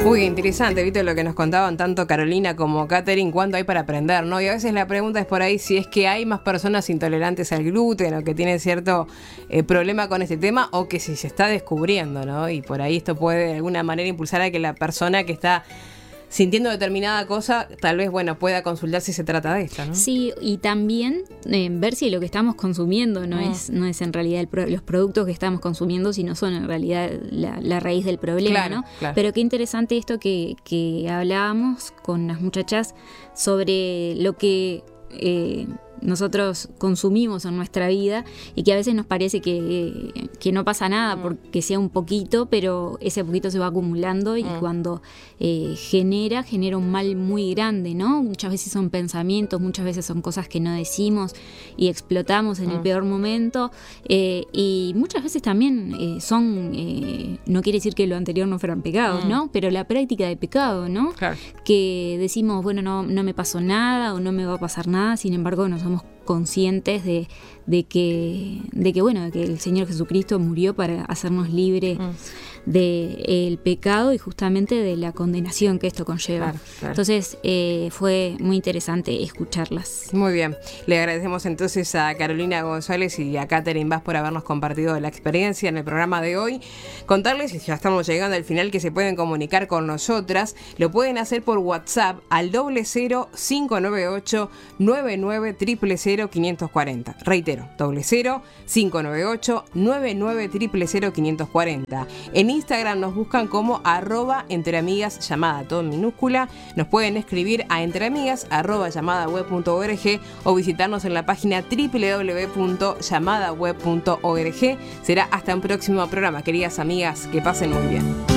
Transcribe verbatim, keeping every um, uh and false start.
Uy, interesante, ¿viste? Lo que nos contaban tanto Carolina como Catherine, cuánto hay para aprender, ¿no? Y a veces la pregunta es por ahí si es que hay más personas intolerantes al gluten o que tienen cierto eh, problema con este tema, o que si se está descubriendo, ¿no? Y por ahí esto puede de alguna manera impulsar a que la persona que está sintiendo determinada cosa, tal vez, bueno, pueda consultar si se trata de esto, ¿no? Sí, y también eh, ver si lo que estamos consumiendo no, mm. es, no es en realidad el pro- los productos que estamos consumiendo, sino son en realidad la, la raíz del problema, claro, ¿no? Claro. Pero qué interesante esto que, que hablábamos con las muchachas sobre lo que eh, nosotros consumimos en nuestra vida y que a veces nos parece que, que no pasa nada porque sea un poquito, pero ese poquito se va acumulando y mm. cuando eh, genera, genera un mal muy grande, ¿no? Muchas veces son pensamientos, muchas veces son cosas que no decimos y explotamos en mm. el peor momento eh, y muchas veces también eh, son, eh, no quiere decir que lo anterior no fueran pecados, mm. ¿no? Pero la práctica de pecado, ¿no? Claro. Que decimos, bueno, no, no me pasó nada o no me va a pasar nada, sin embargo no somos conscientes de, de que de que bueno de que el Señor Jesucristo murió para hacernos libres mm. del pecado y justamente de la condenación que esto conlleva. Claro, claro. Entonces eh, fue muy interesante escucharlas. Muy bien, le agradecemos entonces a Carolina González y a Catherine Vaz por habernos compartido la experiencia en el programa de hoy. Contarles, y ya estamos llegando al final, que se pueden comunicar con nosotras. Lo pueden hacer por WhatsApp al doble cero cinco nueve ocho nueve nueve triple cero quinientos cuarenta. Reitero, doble cero cinco nueve ocho nueve nueve triple cero quinientos cuarenta. En Instagram nos buscan como arroba entreamigas llamada, todo en minúscula. Nos pueden escribir a entreamigas arroba llamadaweb punto org o visitarnos en la página doble u doble u doble u punto llamadaweb punto org. Será hasta un próximo programa, queridas amigas, que pasen muy bien.